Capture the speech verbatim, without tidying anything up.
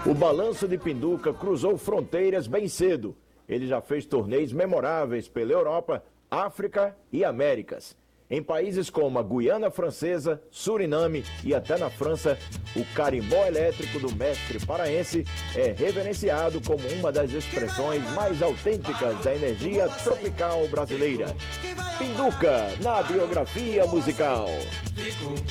O Balanço de Pinduca cruzou fronteiras bem cedo. Ele já fez torneios memoráveis pela Europa, África e Américas. Em países como a Guiana Francesa, Suriname e até na França, o carimbó elétrico do mestre paraense é reverenciado como uma das expressões mais autênticas da energia tropical brasileira. Pinduca, na biografia musical.